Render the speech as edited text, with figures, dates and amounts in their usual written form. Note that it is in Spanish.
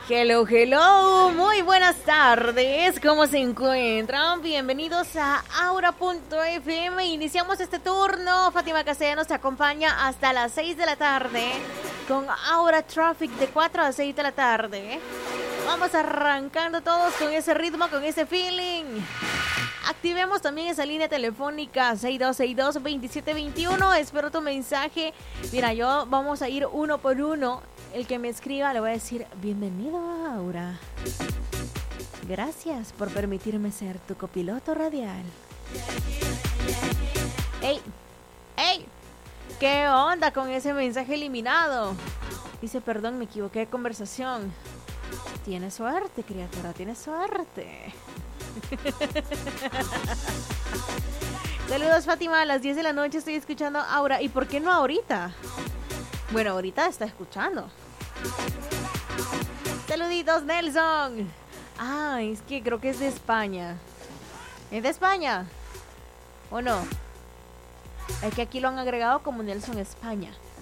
Hello, hello, muy buenas tardes, ¿cómo se encuentran? Bienvenidos a Aura.fm, iniciamos este turno, Fátima Castellanos te acompaña hasta las 6 de la tarde con Aura Traffic de 4 a 6 de la tarde. Vamos arrancando todos con ese ritmo, con ese feeling. Activemos también esa línea telefónica 6262-2721, espero tu mensaje. Mira, vamos a ir uno por uno. El que me escriba le voy a decir, bienvenido a Aura. Gracias por permitirme ser tu copiloto radial. ¡Ey! ¡Ey! ¿Qué onda con ese mensaje eliminado? Dice, perdón, me equivoqué de conversación. Tienes suerte, criatura, tienes suerte. Saludos, Fátima, a las 10 de la noche estoy escuchando Aura. ¿Y por qué no ahorita? Bueno, ahorita está escuchando. Saluditos, Nelson. Ah, es que creo que es de España. ¿Es de España? ¿O no? Es que aquí lo han agregado como Nelson España.